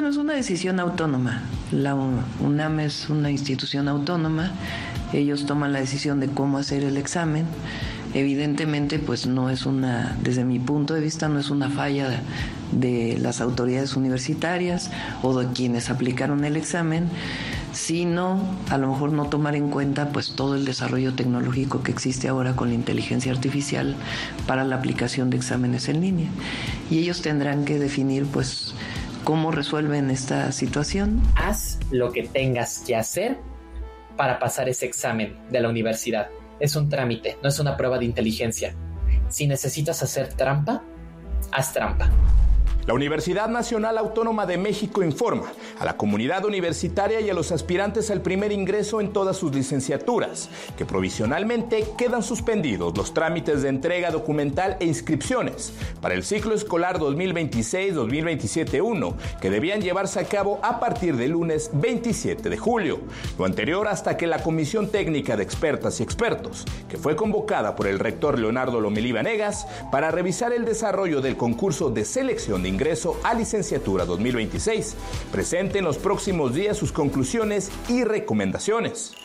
Bueno, es una decisión autónoma. La UNAM es una institución autónoma. Ellos toman la decisión de cómo hacer el examen. Evidentemente, pues no es desde mi punto de vista, no es una falla de las autoridades universitarias o de quienes aplicaron el examen, sino a lo mejor no tomar en cuenta pues todo el desarrollo tecnológico que existe ahora con la inteligencia artificial para la aplicación de exámenes en línea. Y ellos tendrán que definir pues cómo resuelven esta situación. Haz lo que tengas que hacer para pasar ese examen de la universidad. Es un trámite, no es una prueba de inteligencia. Si necesitas hacer trampa, haz trampa. La Universidad Nacional Autónoma de México informa a la comunidad universitaria y a los aspirantes al primer ingreso en todas sus licenciaturas que provisionalmente quedan suspendidos los trámites de entrega documental e inscripciones para el ciclo escolar 2026-2027-1 que debían llevarse a cabo a partir del lunes 27 de julio. Lo anterior hasta que la Comisión Técnica de Expertas y Expertos, que fue convocada por el rector Leonardo Lomelí Vanegas para revisar el desarrollo del concurso de selección de ingreso a licenciatura 2026, presente en los próximos días sus conclusiones y recomendaciones.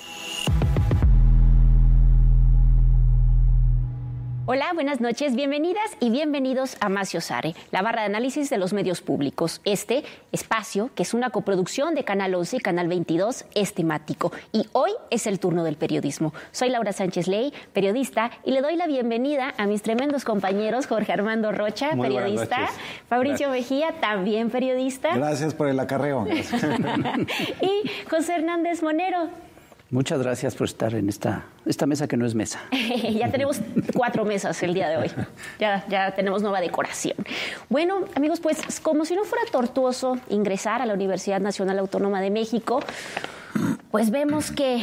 Hola, buenas noches, bienvenidas y bienvenidos a Más Yosare, la barra de análisis de los medios públicos. Este espacio, que es una coproducción de Canal 11 y Canal 22, es temático. Y hoy es el turno del periodismo. Soy Laura Sánchez Ley, periodista, y le doy la bienvenida a mis tremendos compañeros, Jorge Armando Rocha, muy periodista, Fabricio Mejía, también periodista. Gracias por el acarreo. Y José Hernández Monero. Muchas gracias por estar en esta mesa que no es mesa. Ya tenemos 4 mesas el día de hoy. Ya tenemos nueva decoración. Bueno, amigos, pues como si no fuera tortuoso ingresar a la Universidad Nacional Autónoma de México, pues vemos que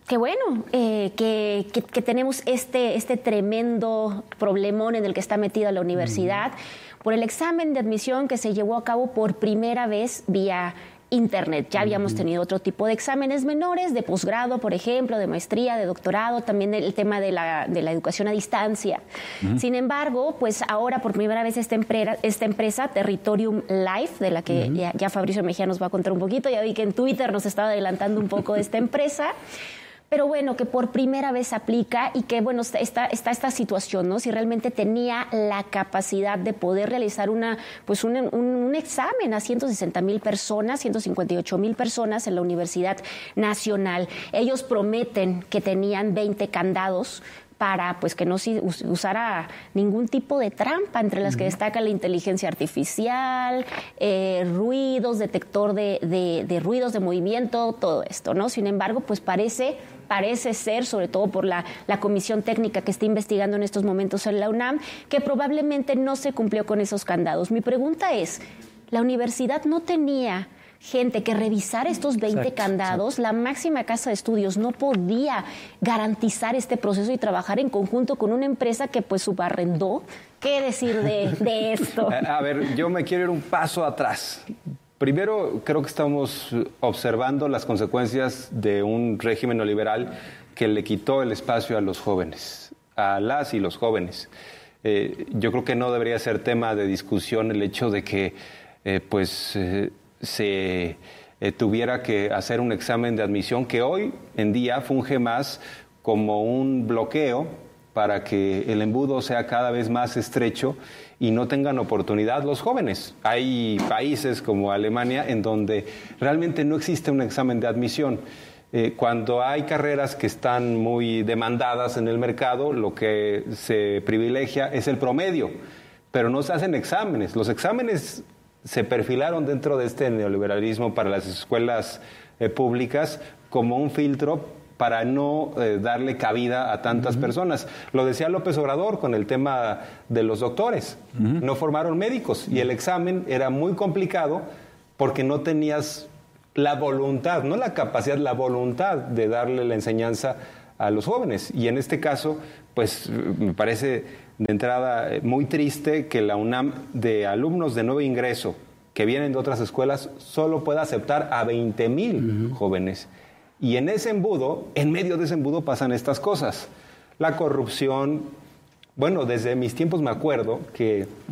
tenemos este tremendo problemón en el que está metida la universidad por el examen de admisión que se llevó a cabo por primera vez vía Internet. Ya habíamos tenido otro tipo de exámenes menores, de posgrado, por ejemplo, de maestría, de doctorado, también el tema de la educación a distancia. Sin embargo, pues ahora por primera vez esta empresa, Territorium Life, de la que ya Fabricio Mejía nos va a contar un poquito, ya vi que en Twitter nos estaba adelantando un poco de esta empresa, pero bueno, que por primera vez aplica y que, bueno, está esta situación, ¿no? Si realmente tenía la capacidad de poder realizar un examen a 160,000 personas, 158,000 personas en la Universidad Nacional. Ellos prometen que tenían 20 candados para pues que no se usara ningún tipo de trampa, entre las que destaca la inteligencia artificial, ruidos, detector de ruidos de movimiento, todo esto, ¿no? Sin embargo, pues parece ser, sobre todo por la comisión técnica que está investigando en estos momentos en la UNAM, que probablemente no se cumplió con esos candados. Mi pregunta es, ¿la universidad no tenía gente que revisara estos 20 candados? La máxima casa de estudios no podía garantizar este proceso y trabajar en conjunto con una empresa que pues subarrendó. ¿Qué decir de esto? A ver, yo me quiero ir un paso atrás. Primero, creo que estamos observando las consecuencias de un régimen neoliberal que le quitó el espacio a los jóvenes, a las y los jóvenes. Yo creo que no debería ser tema de discusión el hecho de que se tuviera que hacer un examen de admisión que hoy en día funge más como un bloqueo para que el embudo sea cada vez más estrecho y no tengan oportunidad los jóvenes. Hay países como Alemania en donde realmente no existe un examen de admisión. Cuando hay carreras que están muy demandadas en el mercado, lo que se privilegia es el promedio, pero no se hacen exámenes. Los exámenes se perfilaron dentro de este neoliberalismo para las escuelas públicas como un filtro para no darle cabida a tantas personas. Lo decía López Obrador con el tema de los doctores. No formaron médicos y el examen era muy complicado porque no tenías la voluntad, no la capacidad, la voluntad de darle la enseñanza a los jóvenes. Y en este caso, pues me parece de entrada muy triste que la UNAM, de alumnos de nuevo ingreso que vienen de otras escuelas, solo pueda aceptar a 20,000 jóvenes. Y en ese embudo, en medio de ese embudo pasan estas cosas. La corrupción, bueno, desde mis tiempos me acuerdo que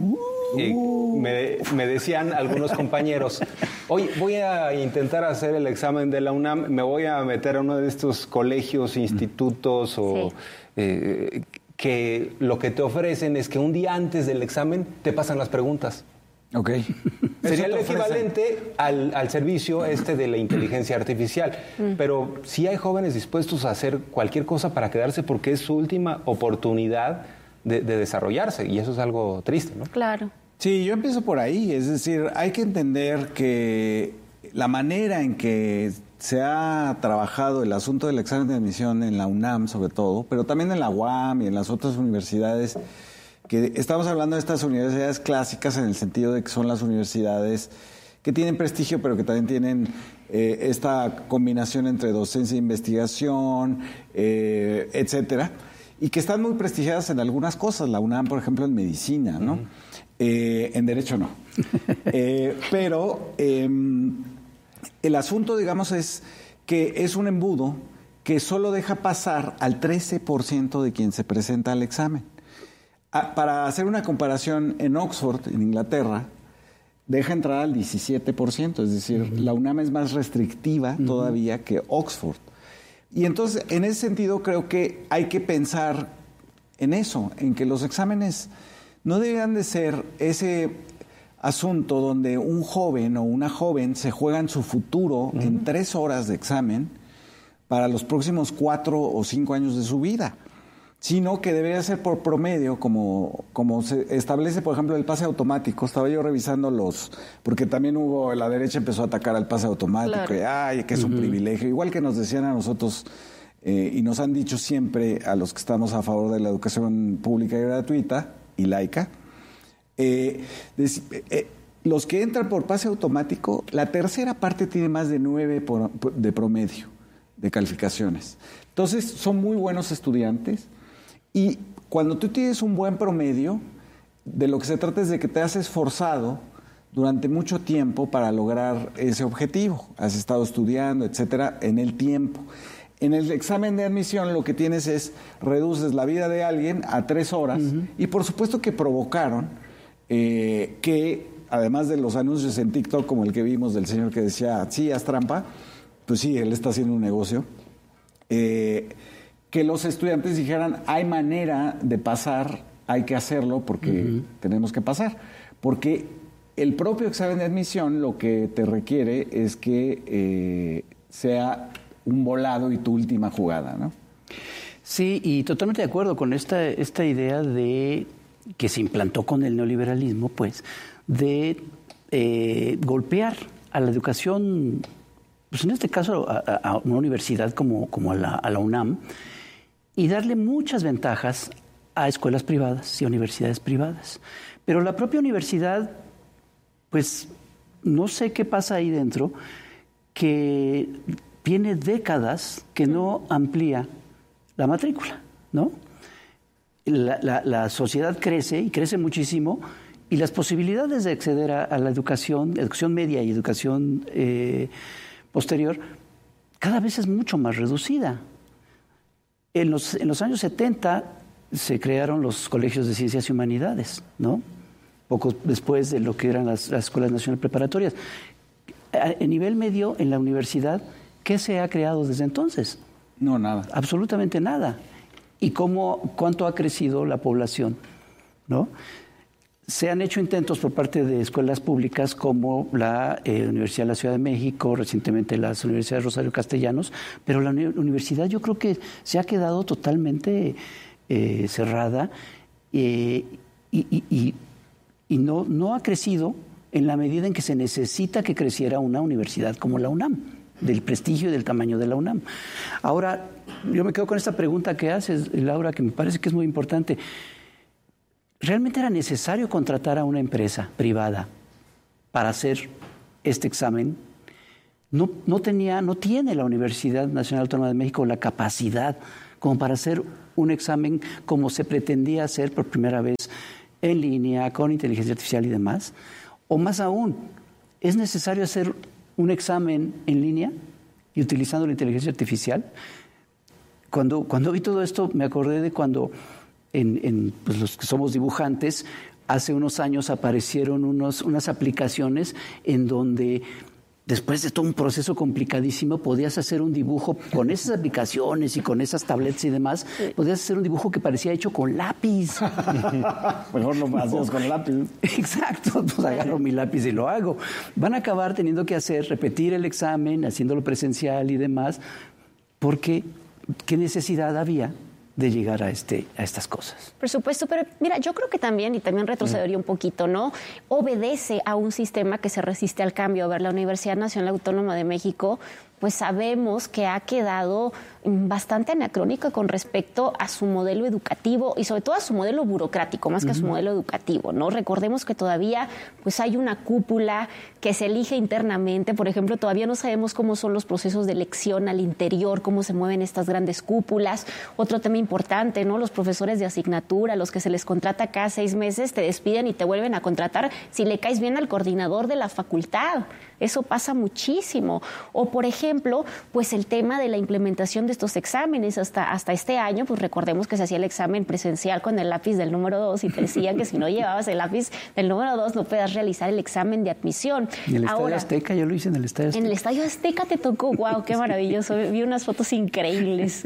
Me decían algunos compañeros, oye, voy a intentar hacer el examen de la UNAM, me voy a meter a uno de estos colegios, institutos o... que lo que te ofrecen es que un día antes del examen te pasan las preguntas. Ok. Sería el equivalente al servicio de la inteligencia artificial. Pero sí hay jóvenes dispuestos a hacer cualquier cosa para quedarse porque es su última oportunidad de desarrollarse. Y eso es algo triste, ¿no? Claro. Sí, yo empiezo por ahí. Es decir, hay que entender que la manera en que se ha trabajado el asunto del examen de admisión en la UNAM, sobre todo, pero también en la UAM y en las otras universidades, que estamos hablando de estas universidades clásicas en el sentido de que son las universidades que tienen prestigio, pero que también tienen esta combinación entre docencia e investigación, etcétera, y que están muy prestigiadas en algunas cosas. La UNAM, por ejemplo, en medicina, ¿no? En derecho no. Pero el asunto, digamos, es que es un embudo que solo deja pasar al 13% de quien se presenta al examen. Para hacer una comparación, en Oxford, en Inglaterra, deja entrar al 17%, es decir, la UNAM es más restrictiva todavía que Oxford. Y entonces, en ese sentido, creo que hay que pensar en eso, en que los exámenes no deberían de ser ese asunto donde un joven o una joven se juegan su futuro en 3 horas de examen para los próximos 4 o 5 años de su vida, sino que debería ser por promedio, como se establece, por ejemplo, el pase automático. Estaba yo revisando porque también la derecha empezó a atacar al pase automático, claro. Que es un privilegio, igual que nos decían a nosotros y nos han dicho siempre a los que estamos a favor de la educación pública y gratuita y laica. Los que entran por pase automático, la tercera parte tiene más de 9 de promedio de calificaciones. Entonces, son muy buenos estudiantes y cuando tú tienes un buen promedio, de lo que se trata es de que te has esforzado durante mucho tiempo para lograr ese objetivo. Has estado estudiando, etcétera, en el tiempo. En el examen de admisión lo que tienes es, reduces la vida de alguien a 3 horas y por supuesto que provocaron que, además de los anuncios en TikTok como el que vimos del señor que decía, sí, haz trampa, pues sí, él está haciendo un negocio, que los estudiantes dijeran, hay manera de pasar, hay que hacerlo porque tenemos que pasar. Porque el propio examen de admisión lo que te requiere es que sea un volado y tu última jugada, ¿no? Sí, y totalmente de acuerdo con esta idea de que se implantó con el neoliberalismo, pues, de golpear a la educación, pues en este caso a una universidad como a la UNAM, y darle muchas ventajas a escuelas privadas y a universidades privadas. Pero la propia universidad, pues, no sé qué pasa ahí dentro, que tiene décadas que no amplía la matrícula, ¿no? La sociedad crece y crece muchísimo y las posibilidades de acceder a la educación media y educación posterior, cada vez es mucho más reducida. En los años 70 se crearon los colegios de ciencias y humanidades, ¿no? Poco después de lo que eran las escuelas nacionales preparatorias. A nivel medio, en la universidad, ¿qué se ha creado desde entonces? No, nada. Absolutamente nada. ¿Y cuánto ha crecido la población? ¿No? Se han hecho intentos por parte de escuelas públicas como la Universidad de la Ciudad de México, recientemente las universidades Rosario Castellanos, pero la universidad yo creo que se ha quedado totalmente cerrada y no ha crecido en la medida en que se necesita que creciera una universidad como la UNAM, del prestigio y del tamaño de la UNAM. Ahora, yo me quedo con esta pregunta que haces, Laura, que me parece que es muy importante. ¿Realmente era necesario contratar a una empresa privada para hacer este examen? No tiene la Universidad Nacional Autónoma de México la capacidad como para hacer un examen como se pretendía hacer por primera vez en línea, con inteligencia artificial y demás. O más aún, ¿es necesario hacer un examen en línea y utilizando la inteligencia artificial? Cuando vi todo esto me acordé de cuando pues los que somos dibujantes, hace unos años aparecieron unas aplicaciones en donde, después de todo un proceso complicadísimo, podías hacer un dibujo con esas aplicaciones y con esas tablets y demás, podías hacer un dibujo que parecía hecho con lápiz. Mejor lo hacemos con lápiz. Exacto, pues agarro mi lápiz y lo hago. Van a acabar teniendo que repetir el examen, haciéndolo presencial y demás, porque ¿qué necesidad había de llegar a estas cosas? Por supuesto, pero mira, yo creo que también retrocedería un poquito, ¿no? Obedece a un sistema que se resiste al cambio. A ver, la Universidad Nacional Autónoma de México, pues sabemos que ha quedado bastante anacrónica con respecto a su modelo educativo y sobre todo a su modelo burocrático, más que a su modelo educativo, ¿no? Recordemos que todavía pues hay una cúpula que se elige internamente. Por ejemplo, todavía no sabemos cómo son los procesos de elección al interior, cómo se mueven estas grandes cúpulas. Otro tema importante, ¿no? Los profesores de asignatura, los que se les contrata cada 6 meses, te despiden y te vuelven a contratar si le caes bien al coordinador de la facultad. Eso pasa muchísimo. O, por ejemplo, pues el tema de la implementación de estos exámenes. Hasta este año, pues recordemos que se hacía el examen presencial con el lápiz del número 2 y te decían que si no llevabas el lápiz del número 2 no puedas realizar el examen de admisión. En el Estadio Azteca, yo lo hice en el Estadio Azteca. En el Estadio Azteca te tocó, wow, qué maravilloso. Vi unas fotos increíbles.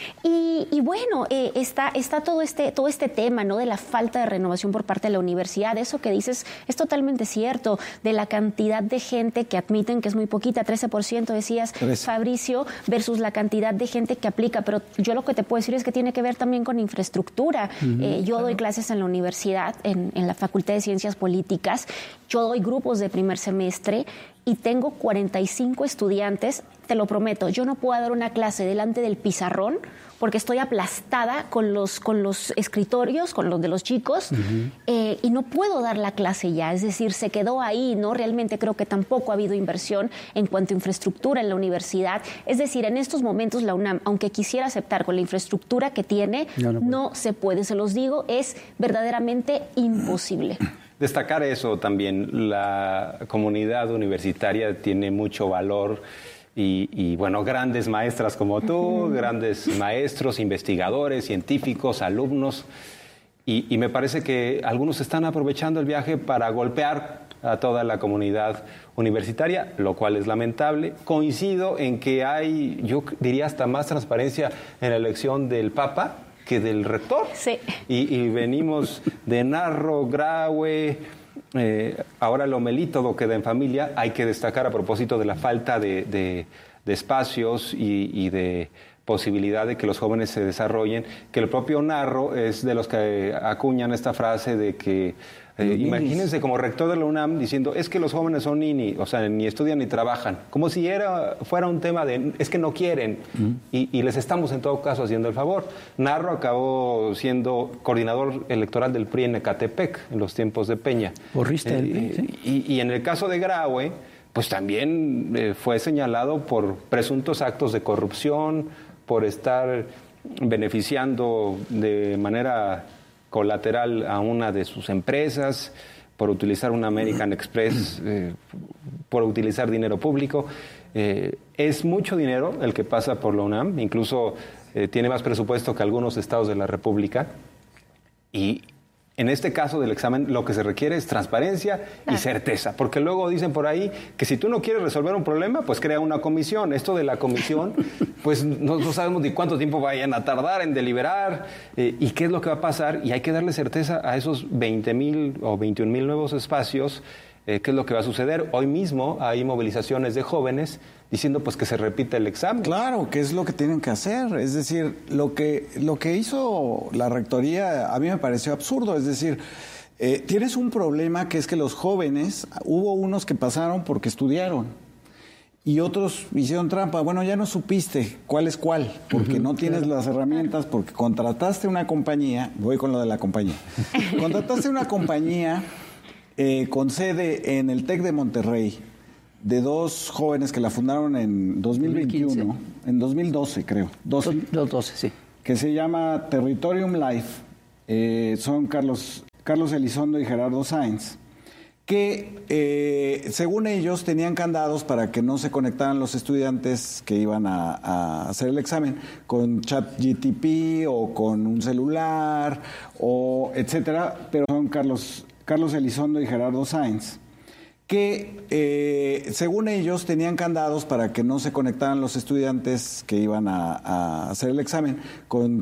Y bueno, está todo este tema, ¿no? De la falta de renovación por parte de la universidad. Eso que dices es totalmente cierto, de la cantidad de gente que admiten, que es muy poquita, 13% decías, 13. Fabricio, versus la cantidad de gente que aplica. Pero yo lo que te puedo decir es que tiene que ver también con infraestructura. Yo doy clases en la universidad, en la Facultad de Ciencias Políticas. Yo doy grupos de primer semestre y tengo 45 estudiantes. Te lo prometo, yo no puedo dar una clase delante del pizarrón porque estoy aplastada con los escritorios, con los de los chicos, y no puedo dar la clase ya. Es decir, se quedó ahí, ¿no? Realmente creo que tampoco ha habido inversión en cuanto a infraestructura en la universidad. Es decir, en estos momentos la UNAM, aunque quisiera aceptar con la infraestructura que tiene, no se puede. Se los digo, es verdaderamente imposible. Destacar eso también, la comunidad universitaria tiene mucho valor y bueno, grandes maestras como tú, grandes maestros, investigadores, científicos, alumnos, y me parece que algunos están aprovechando el viaje para golpear a toda la comunidad universitaria, lo cual es lamentable. Coincido en que hay, yo diría, hasta más transparencia en la elección del Papa que del rector. Sí. Y venimos de Narro, Graue, ahora Lomelí, todo queda en familia. Hay que destacar, a propósito de la falta de espacios y de posibilidad de que los jóvenes se desarrollen, que el propio Narro es de los que acuñan esta frase de que imagínense como rector de la UNAM diciendo, es que los jóvenes son ni estudian ni trabajan, como si fuera un tema de, es que no quieren, y les estamos en todo caso haciendo el favor. Narro acabó siendo coordinador electoral del PRI en Ecatepec en los tiempos de Peña. Porrista del PRI, sí. Y en el caso de Graue, pues también fue señalado por presuntos actos de corrupción, por estar beneficiando de manera colateral a una de sus empresas, por utilizar una American Express, por utilizar dinero público. Es mucho dinero el que pasa por la UNAM, incluso tiene más presupuesto que algunos estados de la República. Y en este caso del examen lo que se requiere es transparencia y certeza, porque luego dicen por ahí que si tú no quieres resolver un problema, pues crea una comisión. Esto de la comisión, pues no sabemos ni cuánto tiempo vayan a tardar en deliberar y qué es lo que va a pasar, y hay que darle certeza a esos 20,000 o 21,000 nuevos espacios. ¿Qué es lo que va a suceder? Hoy mismo hay movilizaciones de jóvenes diciendo pues que se repite el examen. Claro, que es lo que tienen que hacer. Es decir, lo que hizo la rectoría a mí me pareció absurdo. Es decir, tienes un problema que es que los jóvenes, hubo unos que pasaron porque estudiaron y otros hicieron trampa. Bueno, ya no supiste cuál es cuál, porque no tienes las herramientas, porque contrataste una compañía, voy con lo de la compañía, contrataste una compañía con sede en el TEC de Monterrey, de dos jóvenes que la fundaron en 2021, 2015. En 2012 creo. 2012, sí. Que se llama Territorium Life, son Carlos Elizondo y Gerardo Sáenz, que según ellos tenían candados para que no se conectaran los estudiantes que iban a hacer el examen con ChatGPT o con un celular o etcétera, pero son Carlos Carlos Elizondo y Gerardo Sáenz, que según ellos tenían candados para que no se conectaran los estudiantes que iban a hacer el examen con